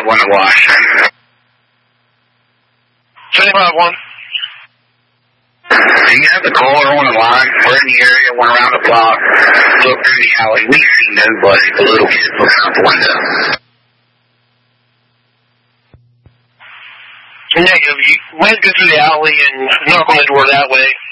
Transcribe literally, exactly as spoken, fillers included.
seventy-five one to wash. seventy-five one. Do you have the caller on the line? We're in the area, went around the block, looked through the alley. We see nobody. The little kids looking out the window. Negative. You went go through the alley and knock on the door that way.